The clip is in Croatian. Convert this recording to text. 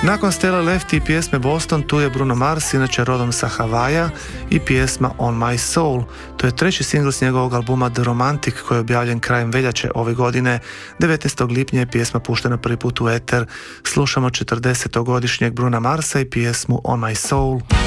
Nakon Stella Lefty i pjesme Boston, tu je Bruno Mars, inače rodom sa Havaja, i pjesma On My Soul. To je treći singl s njegovog albuma The Romantic koji je objavljen krajem veljače ove godine. 19. lipnja je pjesma puštena prvi put u eter. Slušamo 40-godišnjeg Bruna Marsa i pjesmu On My Soul.